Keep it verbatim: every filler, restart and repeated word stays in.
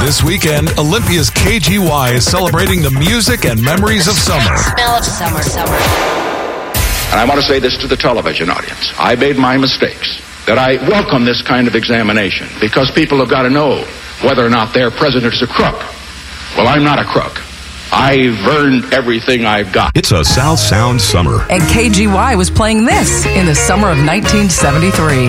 This weekend, Olympia's K G Y is celebrating the music and memories of summer. Smell of summer, summer. And I want to say this to the television audience. I made my mistakes. That I welcome this kind of examination because people have got to know whether or not their president is a crook. Well, I'm not a crook. I've earned everything I've got. It's a South Sound summer. And K G Y was playing this in the summer of nineteen seventy-three.